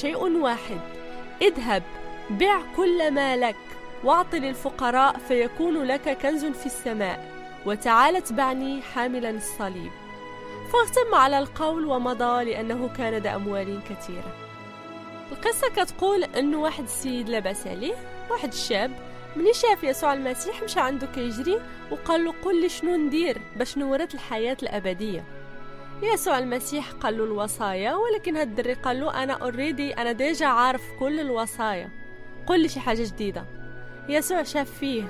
شيء واحد: اذهب بع كل ما لك واعط للفقراء فيكون لك كنز في السماء، وتعال اتبعني حاملا الصليب. فاغتم على القول ومضى لأنه كان ذا أموال كثيرة. القصة كتقول أنه واحد السيد لاباس عليه، واحد الشاب مني شاف يسوع المسيح مشى عنده كيجري وقال له: قل لي شنو ندير باش نورث الحياة الأبدية. يسوع المسيح قال له الوصايا، ولكن هاد الدري قال له: أنا ديجا عارف كل الوصايا، قل لي شي حاجة جديدة. يسوع شاف فيه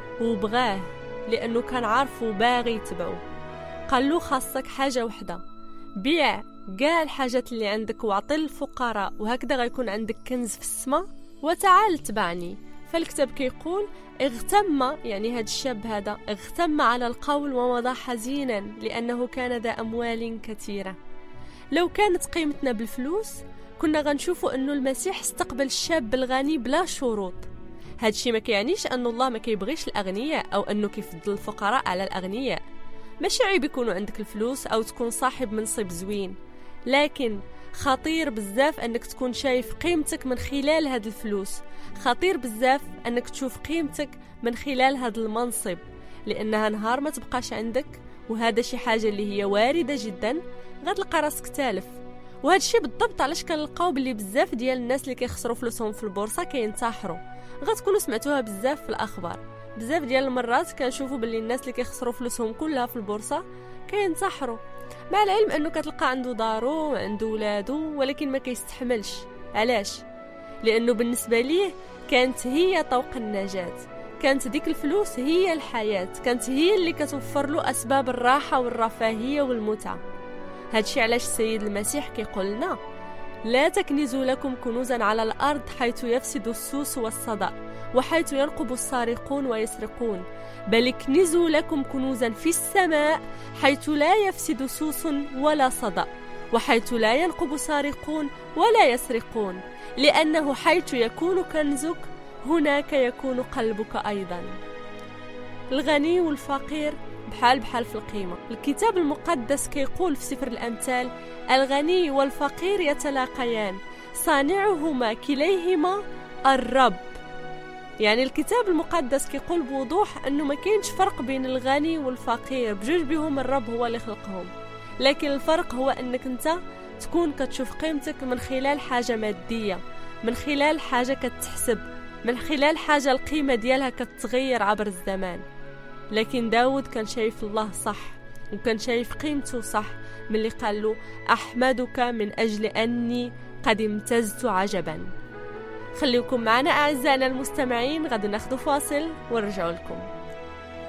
وبغاه لأنه كان عارف وباغي يتبعه. قال له: خاصك حاجة وحدة، بيع كاع الحاجات اللي عندك وعطي للفقراء، وهكذا غيكون عندك كنز في السماء، وتعال تبعني. فالكتاب كيقول اغتم، يعني هذا الشاب هذا اغتم على القول ومضى حزينا لأنه كان ذا أموال كثيرة. لو كانت قيمتنا بالفلوس كنا غنشوفوا أنه المسيح استقبل الشاب الغني بلا شروط. هذا الشيء ما كيعنيش أن الله ما كيبغيش الأغنياء أو أنه كيفضل الفقراء على الأغنياء. ماشي عيب يكونوا عندك الفلوس أو تكون صاحب منصب زوين، لكن خطير بزاف أنك تكون شايف قيمتك من خلال هاد الفلوس، خطير بزاف أنك تشوف قيمتك من خلال هاد المنصب، لأنها نهار ما تبقاش عندك، وهذا شي حاجة اللي هي واردة جدا، غتلقى راسك تالف. وهذا الشيء بالضبط علاش كنلقاو باللي بزاف ديال الناس اللي كيخسروا فلوسهم في البورصة كينتحروا. غتكونوا سمعتوها بزاف في الأخبار، بزاف ديال المرات كنشوفوا باللي الناس اللي كيخسروا فلوسهم كلها في البورصة كينتحروا، مع العلم انه كتلقى عنده دارو وعنده ولادو ولكن ما كيستحملش. علاش؟ لانه بالنسبه ليه كانت هي طوق النجاة، كانت ديك الفلوس هي الحياة، كانت هي اللي كتوفر له اسباب الراحه والرفاهيه والمتعه. هادشي علاش السيد المسيح كيقول لنا: لا تكنزوا لكم كنوزا على الارض حيث يفسد السوس والصدأ وحيث ينقب السارقون ويسرقون، بل اكنزوا لكم كنوزا في السماء حيث لا يفسد سوس ولا صدأ وحيث لا ينقب سارقون ولا يسرقون، لأنه حيث يكون كنزك هناك يكون قلبك أيضا. الغني والفقير بحال في القيمة. الكتاب المقدس كيقول في سفر الأمثال: الغني والفقير يتلاقيان صانعهما كليهما الرب. يعني الكتاب المقدس كيقول بوضوح انه ما كاينش فرق بين الغني والفقير، بجوج بهم الرب هو اللي خلقهم، لكن الفرق هو انك انت تكون كتشوف قيمتك من خلال حاجة مادية، من خلال حاجة كتحسب، من خلال حاجة القيمة ديالها كتغير عبر الزمان. لكن داود كان شايف الله صح، وكان شايف قيمته صح من اللي قال له: أحمدك من أجل أني قد امتزت عجبا. خليكم معنا أعزائنا المستمعين، غادي ناخذ فاصل ونرجع لكم.